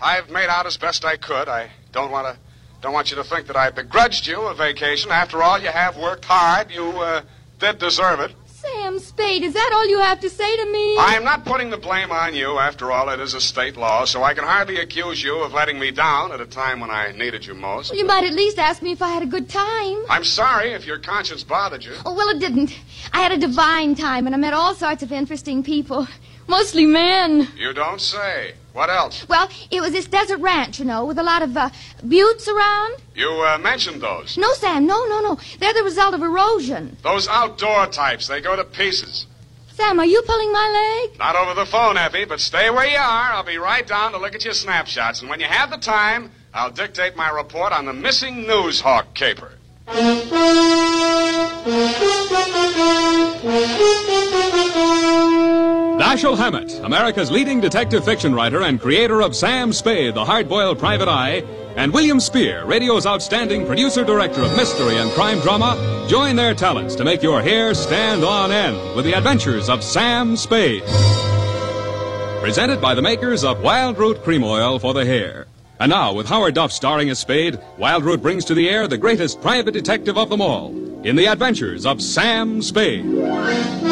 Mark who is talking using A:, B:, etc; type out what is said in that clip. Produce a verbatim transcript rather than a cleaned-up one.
A: I've made out as best I could. I don't want to, don't want you to think that I begrudged you a vacation. After all, you have worked hard. You uh, did deserve it.
B: Sam Spade, is that all you have to say to me?
A: I am not putting the blame on you. After all, it is a state law, so I can hardly accuse you of letting me down at a time when I needed you most.
B: Well, you might at least ask me if I had a good time.
A: I'm sorry if your conscience bothered you.
B: Oh, well, it didn't. I had a divine time, and I met all sorts of interesting people. Mostly men.
A: You don't say. What else?
B: Well, it was this desert ranch, you know, with a lot of uh, buttes around.
A: You uh, mentioned those.
B: No, Sam, no, no, no. They're the result of erosion.
A: Those outdoor types, they go to pieces.
B: Sam, are you pulling my leg?
A: Not over the phone, Effie, but stay where you are. I'll be right down to look at your snapshots, and when you have the time, I'll dictate my report on the missing news hawk caper.
C: Dashiell Hammett, America's leading detective fiction writer and creator of Sam Spade, the hard-boiled private eye, and William Spear, radio's outstanding producer-director of mystery and crime drama, join their talents to make your hair stand on end with the adventures of Sam Spade. Presented by the makers of Wild Root Cream Oil for the hair. And now, with Howard Duff starring as Spade, Wild Root brings to the air the greatest private detective of them all in the adventures of Sam Spade.